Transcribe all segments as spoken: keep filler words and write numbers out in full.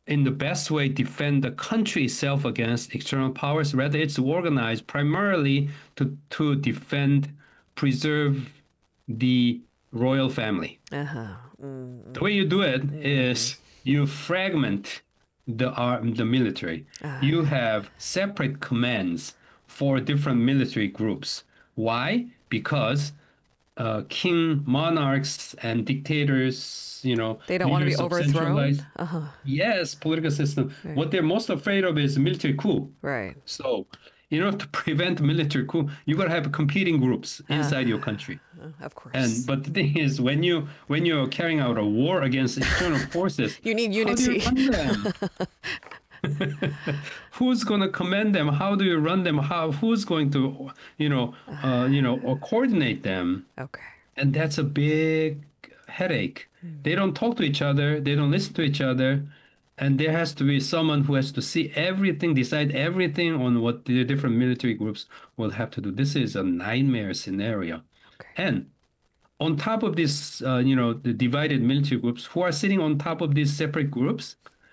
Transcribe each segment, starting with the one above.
in the best way defend the country itself against external powers. Rather, it's organized primarily to, to defend, preserve the royal family. Uh-huh. Mm-hmm. The way you do it Mm-hmm. is you fragment the arm, the military. Uh, You have separate commands for different military groups. Why? Because uh, king monarchs and dictators, you know, they don't want to be leaders of overthrown. centralized, Uh-huh. yes, political system. Right. What they're most afraid of is military coup. Right. So, in order to prevent military coup, you got to have competing groups inside Uh, your country. uh, of course. And but the thing is, when you when you're carrying out a war against external forces, you need how do unity. you run them? Who's going to command them? How do you run them? How who's going to, you know, uh, you know, or coordinate them? Okay. And that's a big headache. Mm. They don't talk to each other. They don't listen to each other. And there has to be someone who has to see everything, decide everything on what the different military groups will have to do. This is a nightmare scenario. Okay. And on top of this, uh, you know, the divided military groups who are sitting on top of these separate groups,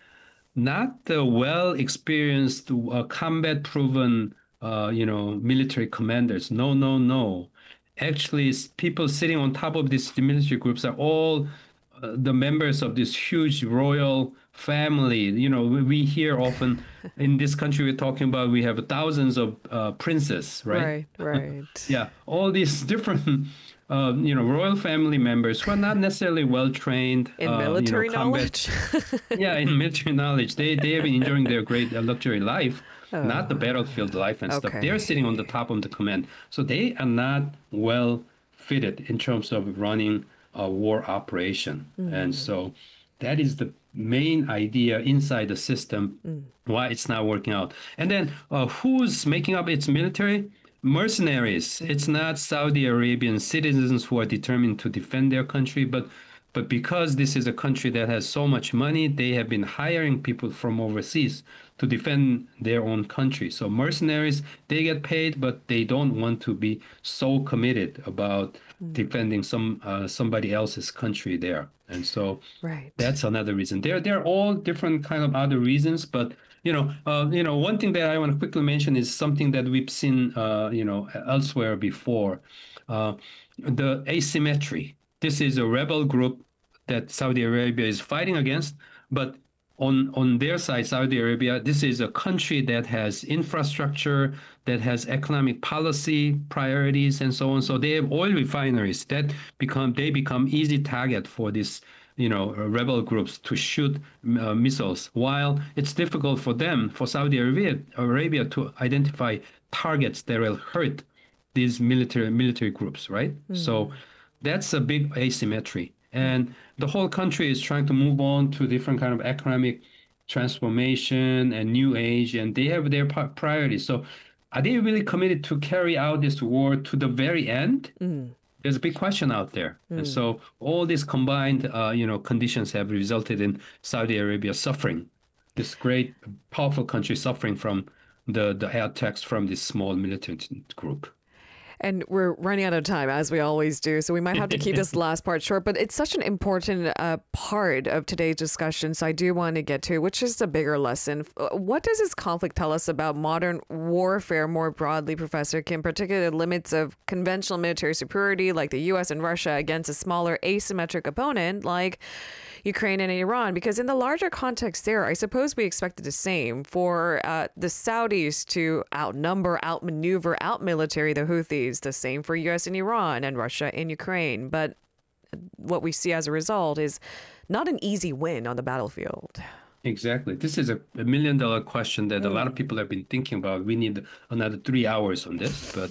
not the well-experienced, uh, combat-proven, uh, you know, military commanders. No, no, no. Actually, people sitting on top of these military groups are all uh, the members of this huge royal family. You know, we, we hear often in this country we're talking about we have thousands of uh, princes, right? Right, right. Yeah, all these different, uh, you know, royal family members who are not necessarily well trained in uh, military you know, knowledge. yeah, in military knowledge, they they have been enjoying their great uh, luxury life, Oh, not the battlefield life and stuff. okay. They're sitting on the top of the command, so they are not well fitted in terms of running a war operation, Mm. and so that is the main idea inside the system Mm. why it's not working out. And then uh, who's making up its military? Mercenaries. It's not Saudi Arabian citizens who are determined to defend their country, but but because this is a country that has so much money, they have been hiring people from overseas to defend their own country. So mercenaries, they get paid, but they don't want to be so committed about defending some uh, somebody else's country there. And so Right. that's another reason. They're they're all different kind of other reasons, but you know, uh, you know, one thing that I want to quickly mention is something that we've seen, uh, you know, elsewhere before, uh, the asymmetry. This is a rebel group that Saudi Arabia is fighting against, but on on their side, Saudi Arabia, this is a country that has infrastructure, that has economic policy priorities, and so on. So they have oil refineries that become they become easy target for this, you know, rebel groups to shoot uh, missiles. While it's difficult for them, for Saudi Arabia, Arabia to identify targets that will hurt these military military groups, right? Mm. So that's a big asymmetry. And the whole country is trying to move on to different kind of economic transformation and new age, and they have their priorities. So are they really committed to carry out this war to the very end? Mm. There's a big question out there. Mm. And so all these combined, uh, you know, conditions have resulted in Saudi Arabia suffering, this great, powerful country suffering from the, the attacks from this small militant group. And we're running out of time, as we always do, so we might have to keep this last part short. But it's such an important uh, part of today's discussion, so I do want to get to, which is a bigger lesson. What does this conflict tell us about modern warfare more broadly, Professor Kim, particularly the limits of conventional military superiority like the U S and Russia against a smaller asymmetric opponent like Ukraine and Iran? Because in the larger context there, I suppose we expected the same for uh, the Saudis to outnumber, outmaneuver, outmilitary the Houthis, the same for U S and Iran and Russia and Ukraine. But what we see as a result is not an easy win on the battlefield. Exactly. This is a, a million dollar question that mm. a lot of people have been thinking about. We need another three hours on this. But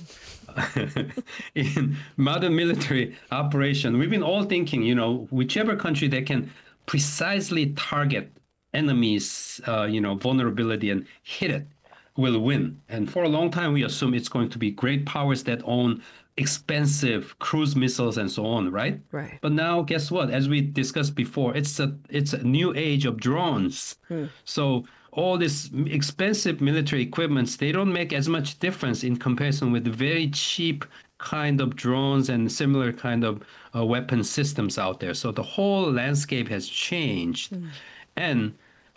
in modern military operation, we've been all thinking, you know, whichever country that can precisely target enemies, uh, you know, vulnerability and hit it will win. And for a long time, we assume it's going to be great powers that own expensive cruise missiles and so on, right? Right. But now, guess what? As we discussed before, it's a it's a new age of drones. Hmm. So all this expensive military equipments, they don't make as much difference in comparison with the very cheap kind of drones and similar kind of uh, weapon systems out there. So the whole landscape has changed. Hmm. And